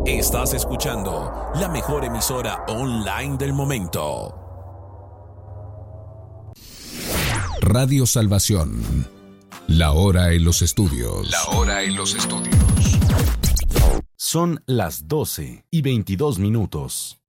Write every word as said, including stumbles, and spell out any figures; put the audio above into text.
Estás escuchando la mejor emisora online del momento. Radio Salvación. La hora en los estudios. La hora en los estudios. Son las doce y veintidós minutos.